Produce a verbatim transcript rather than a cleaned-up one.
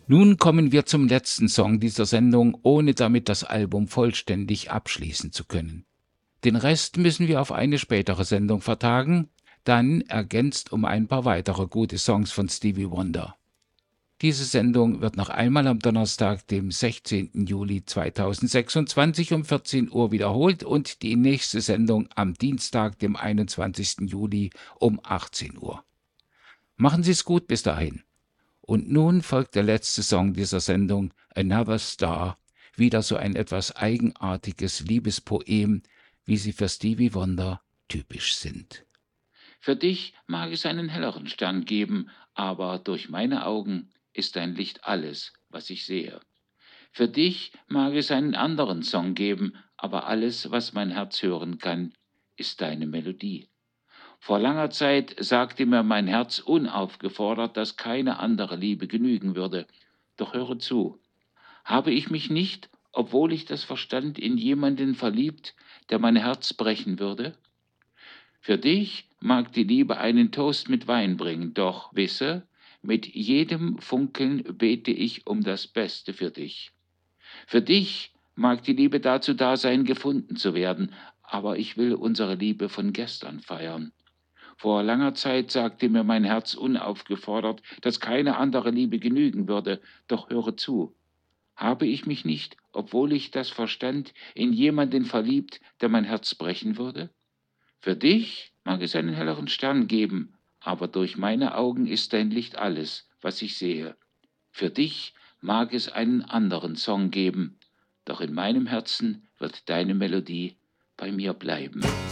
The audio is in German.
Nun kommen wir zum letzten Song dieser Sendung, ohne damit das Album vollständig abschließen zu können. Den Rest müssen wir auf eine spätere Sendung vertagen, dann ergänzt um ein paar weitere gute Songs von Stevie Wonder. Diese Sendung wird noch einmal am Donnerstag, dem sechzehnten Juli zweitausendsechsundzwanzig um vierzehn Uhr wiederholt und die nächste Sendung am Dienstag, dem einundzwanzigsten Juli um achtzehn Uhr. Machen Sie es gut bis dahin. Und nun folgt der letzte Song dieser Sendung, Another Star, wieder so ein etwas eigenartiges Liebespoem, wie sie für Stevie Wonder typisch sind. Für dich mag es einen helleren Stern geben, aber durch meine Augen ist dein Licht alles, was ich sehe. Für dich mag es einen anderen Song geben, aber alles, was mein Herz hören kann, ist deine Melodie. Vor langer Zeit sagte mir mein Herz unaufgefordert, dass keine andere Liebe genügen würde. Doch höre zu, habe ich mich nicht, obwohl ich das verstand, in jemanden verliebt, der mein Herz brechen würde? Für dich mag die Liebe einen Toast mit Wein bringen, doch wisse, mit jedem Funkeln bete ich um das Beste für dich. Für dich mag die Liebe dazu da sein, gefunden zu werden, aber ich will unsere Liebe von gestern feiern. Vor langer Zeit sagte mir mein Herz unaufgefordert, dass keine andere Liebe genügen würde, doch höre zu. Habe ich mich nicht, obwohl ich das verstand, in jemanden verliebt, der mein Herz brechen würde? Für dich mag es einen helleren Stern geben, aber durch meine Augen ist dein Licht alles, was ich sehe. Für dich mag es einen anderen Song geben, doch in meinem Herzen wird deine Melodie bei mir bleiben.